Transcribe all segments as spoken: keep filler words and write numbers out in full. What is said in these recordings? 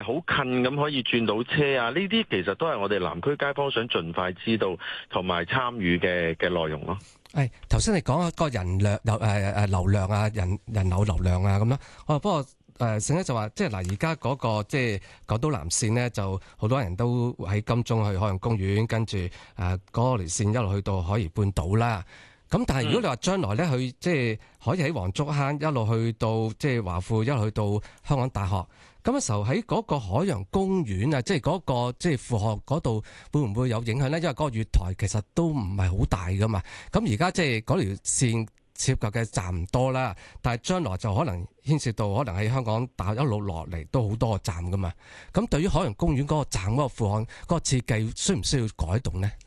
好近咁可以轉到車啊？呢啲其實都係我哋南區街坊想盡快知道同埋參與嘅嘅內容咯。 誒頭先你講個人量流誒誒流量啊，人人流流量啊咁樣。哦，不過誒醒咧就話，即係嗱，而家嗰個即係港島南線呢，就好多人都喺金鐘去海洋公園，跟住誒嗰條線一路去到海怡半島啦。咁但係如果你話將來咧，佢即係可以喺黃竹坑一路去到即係華富，一路去到香港大學，咁嘅時候喺嗰個海洋公園啊，即係嗰個即係負荷嗰度，會唔會有影響咧？因為嗰個月台其實都唔係好大噶嘛。咁而家即係嗰條線涉及嘅站唔多啦，但係將來就可能牽涉到可能喺香港大學一路落嚟都好多個站噶嘛。咁對於海洋公園嗰個站嗰個負荷嗰個設計，需唔需要改動呢？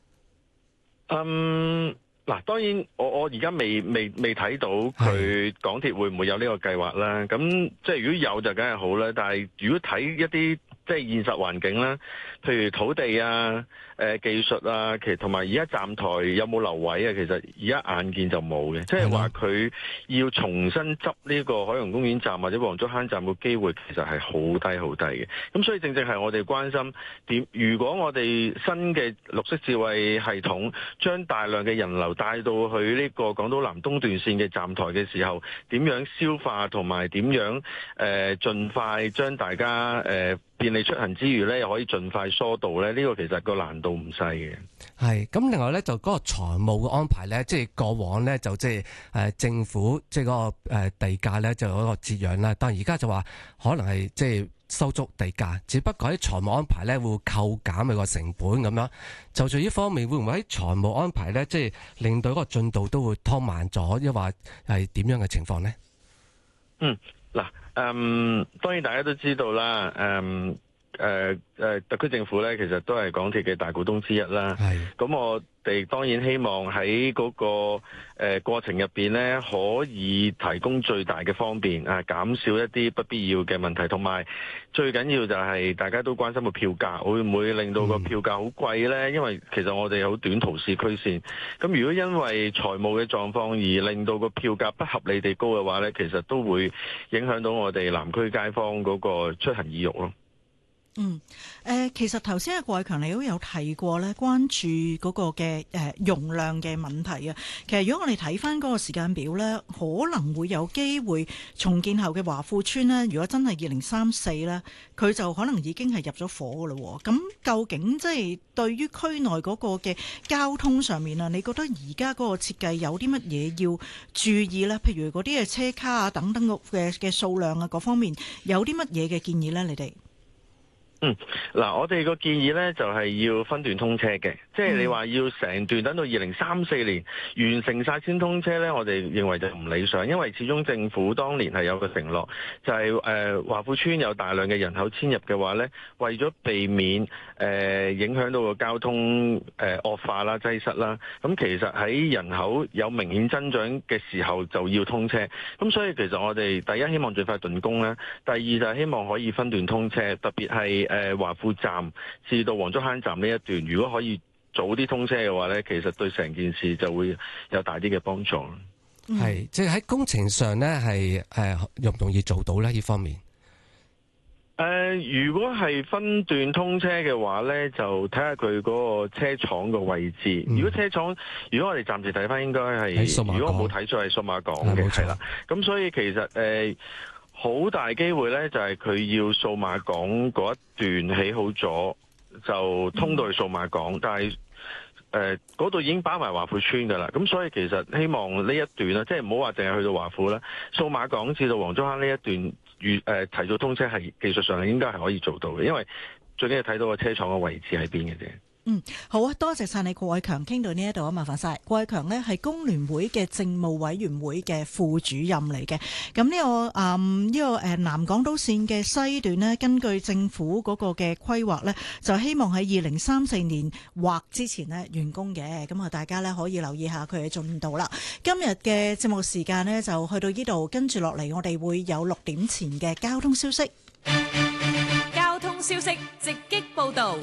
嗯。嗱，當然我我而家未未未睇到佢港鐵會唔會有呢個計劃啦。咁即係如果有就梗係好啦。但係如果睇一啲即係現實環境啦，譬如土地啊、誒技術啊，其實同埋而家站台有冇留位啊，其實而家眼見就冇嘅。即係話佢要重新執呢個海洋公園站或者黃竹坑站嘅機會，其實係好低好低嘅。咁所以正正係我哋關心點，如果我哋新嘅綠色智慧系統將大量嘅人流帶到去呢個港島南東段線嘅站台嘅時候，點樣消化同埋點樣誒盡快將大家誒、呃、便利出行之餘咧，又可以盡快疏導咧？呢、這個其實個難度唔細嘅。係咁，另外咧就嗰個財務嘅安排咧，即係過往咧就即係誒政府即係嗰個誒地價咧就有一個折讓啦，但係而家就話可能係即係收足地價，只不過喺財務安排咧會扣減佢個成本咁樣。就住呢方面，會唔會喺財務安排咧，即係令到嗰個進度都會拖慢咗，抑或係點樣嘅情況呢？嗯，嗱，嗯，當然大家都知道啦，嗯。誒、呃、誒、呃，特區政府咧，其實都係港鐵嘅大股東之一啦。係，咁我哋當然希望喺嗰、那個誒、呃、過程入邊咧，可以提供最大嘅方便，啊，減少一啲不必要嘅問題，同埋最緊要就係大家都關心個票價，會唔會令到個票價好貴咧？因為其實我哋有短途市區線，咁如果因為財務嘅狀況而令到個票價不合理地高嘅話咧，其實都會影響到我哋南區街坊嗰個出行意欲咯。 嗯，誒、呃，其實頭先阿郭偉強你都有提過咧，關注嗰個嘅誒、呃、容量嘅問題啊。其實如果我哋睇翻嗰個時間表咧，可能會有機會重建後嘅華富邨咧，如果真係二零三四咧，佢就可能已經係入咗伙噶啦。咁究竟即係對於區內嗰個嘅交通上面啊，你覺得而家嗰個設計有啲乜嘢要注意咧？譬如嗰啲嘅車卡啊等等嘅嘅數量啊，各方面有啲乜嘢嘅建議咧？你哋？ 嗯，嗱，我哋個建議呢就係要分段通車嘅，即係你話要成段等到二零三四年完成晒先通車呢，我哋認為就唔理想，因為始終政府當年係有個承諾，就係誒華富邨有大量嘅人口遷入嘅話呢，為咗避免誒、呃、影響到個交通誒、呃、惡化啦、擠塞啦，咁其實喺人口有明顯增長嘅時候就要通車，咁所以其實我哋第一希望最快動工啦，第二就係希望可以分段通車，特別係誒華富站至到黃竹坑站呢一段，如果可以早啲通車嘅話呢，其實對成件事就會有大啲嘅幫助。係，即係喺工程上呢，係誒容唔容易做到呢？呢方面，誒、呃，如果係分段通車嘅話呢，就睇下佢嗰個車廠嘅位置。嗯、如果車廠，如果我哋暫時睇翻，應該係，如果我冇睇錯係數碼港嘅，係啦。咁所以其實誒。呃好大機會呢，就係佢要數碼港嗰一段起好咗，就通到去數碼港，但係誒嗰度已經包埋華富邨噶啦，咁所以其實希望呢一段啦，即係唔好話淨係去到華富啦，數碼港至到黃竹坑呢一段預誒提早通車係技術上係應該係可以做到嘅，因為最緊要睇到個車廠嘅位置喺邊嘅啫。嗯，好啊，多謝晒你郭偉強，傾到呢一度啊，麻煩晒。郭偉強呢係工聯會嘅政務委員會嘅副主任嚟嘅。咁呢、這個誒呢、嗯這個誒南港島線嘅西段呢，根據政府嗰個嘅規劃呢，就希望喺二零三四年或之前呢完工嘅。咁啊，大家呢可以留意下佢嘅進度啦。今日嘅節目時間呢，就去到呢度，跟住落嚟我哋會有六點前嘅交通消息。 交通消息直擊報道。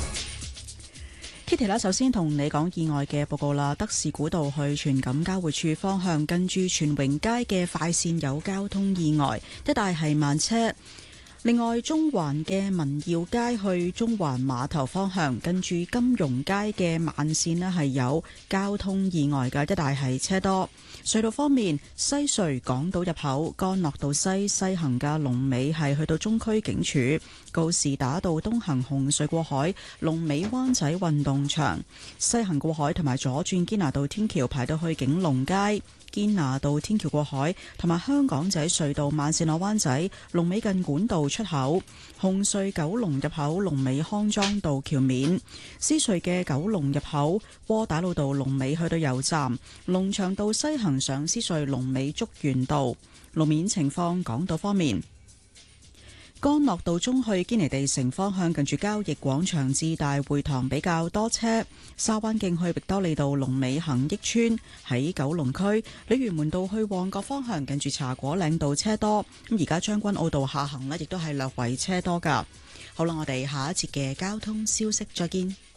Kitty 啦，首先同你講意外嘅報告啦。德士古道去荃錦交匯處方向，近住荃榮街嘅快線有交通意外，一帶係慢車。 另外，中環嘅民耀街去中環碼頭方向，近住金融街嘅慢線呢係有交通意外嘅，一帶係車多。隧道方面，西隧港島入口干諾道西西行嘅龍尾係去到中區警署，告士打道東行紅隧過海，龍尾灣仔運動場，西行過海同埋左轉堅拿道天橋排到去景隆街。堅拿道天橋過海同埋香港仔隧道慢線落灣仔龍尾近管道出口，紅隧九龍入口龍尾康莊道橋面，獅隧嘅九龍入口窩打老道龍尾去到油站，龍翔道西行上獅隧龍尾竹園道。路面情況，港島方面，干諾道中去堅尼地城方向，近住交易廣場至大會堂比較多車。沙灣徑去域多利道龍尾恒益村，喺九龍區鯉魚門道去旺角方向，近住茶果嶺道車多。咁而家將軍澳道下行呢，亦都係略為車多噶。好啦，我哋下一節嘅交通消息再見。